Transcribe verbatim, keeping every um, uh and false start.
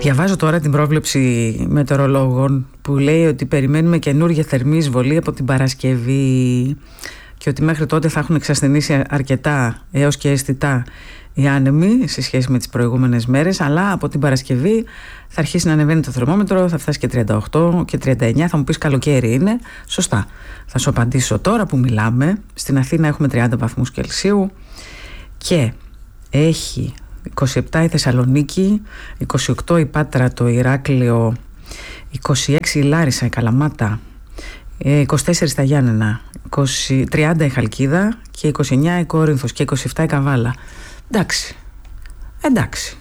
Διαβάζω τώρα την πρόβλεψη μετεωρολόγων που λέει ότι περιμένουμε καινούργια θερμή εισβολή από την Παρασκευή και ότι μέχρι τότε θα έχουν εξασθενήσει αρκετά έως και αισθητά οι άνεμοι σε σχέση με τις προηγούμενες μέρες, αλλά από την Παρασκευή θα αρχίσει να ανεβαίνει το θερμόμετρο, θα φτάσει και τριάντα οκτώ και τριάντα εννιά. Θα μου πεις καλοκαίρι είναι, σωστά. Θα σου απαντήσω τώρα που μιλάμε. Στην Αθήνα έχουμε τριάντα βαθμούς Κελσίου και έχει είκοσι επτά η Θεσσαλονίκη, είκοσι οκτώ η Πάτρα, το Ηράκλειο, είκοσι έξι η Λάρισα, η Καλαμάτα, είκοσι τέσσερα τα Γιάννενα, είκοσι, τριάντα η Χαλκίδα και είκοσι εννιά η Κόρινθος και είκοσι επτά η Καβάλα. Εντάξει, εντάξει.